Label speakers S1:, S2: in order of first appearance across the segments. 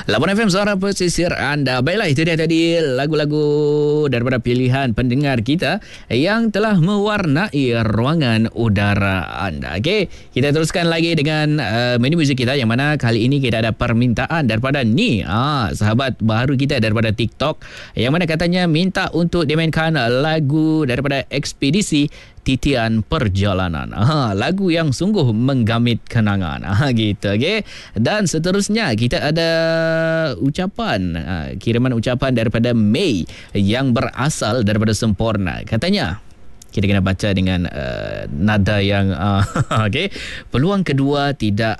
S1: Labuan FM Suara Pesisir anda. Baiklah, itu dia tadi lagu-lagu daripada pilihan pendengar kita yang telah mewarnai ruangan udara anda. Okey, kita teruskan lagi dengan menu muzik kita yang mana kali ini kita ada permintaan daripada Ni, sahabat baru kita daripada TikTok, yang mana katanya minta untuk dimainkan lagu daripada Ekspedisi Titian Perjalanan. Lagu yang sungguh menggamit kenangan. Gitu, okey. Dan seterusnya kita ada ucapan, kiriman ucapan daripada Mei yang berasal daripada Semporna. Katanya, kita kena baca dengan nada yang okey. Peluang kedua tidak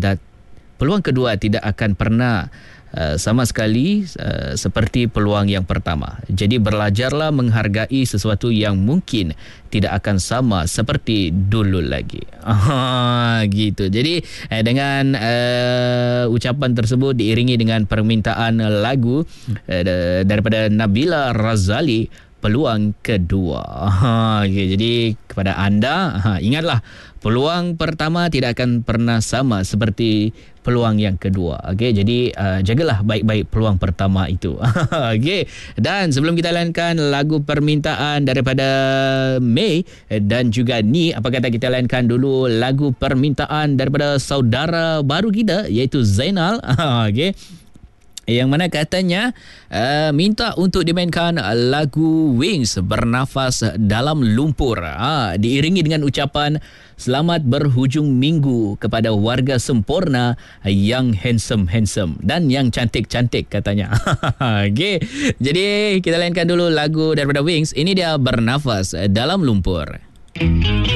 S1: akan pernah sama sekali seperti peluang yang pertama. Jadi belajarlah menghargai sesuatu yang mungkin tidak akan sama seperti dulu lagi. Gitu. Jadi dengan ucapan tersebut diiringi dengan permintaan lagu daripada Nabila Razali, Peluang Kedua. Jadi kepada anda, ingatlah, peluang pertama tidak akan pernah sama seperti peluang yang kedua. Okey, jadi jagalah baik-baik peluang pertama itu. Okey. Dan sebelum kita layankan lagu permintaan daripada Mei dan juga Ni, apa kata kita layankan dulu lagu permintaan daripada saudara baru kita iaitu Zainal. Okey. Yang mana katanya minta untuk dimainkan lagu Wings, Bernafas Dalam Lumpur. Diiringi dengan ucapan selamat berhujung minggu kepada warga Semporna yang handsome dan yang cantik-cantik katanya. Okay. Jadi kita layankan dulu lagu daripada Wings. Ini dia Bernafas Dalam Lumpur.